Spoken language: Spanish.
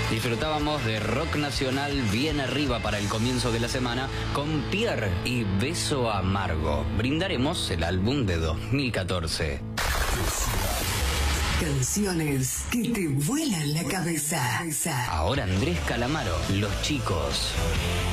Disfrutábamos de rock nacional bien arriba para el comienzo de la semana con Pierre y Beso Amargo. Brindaremos el álbum de 2014. Canciones que te vuelan la cabeza. Ahora Andrés Calamaro, Los Chicos.